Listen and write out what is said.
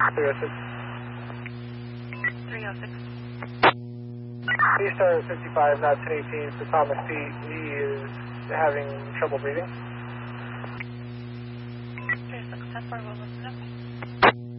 306. 306. Star 55, not 1018 for Thomas P. He is having trouble breathing. 306, 10 4,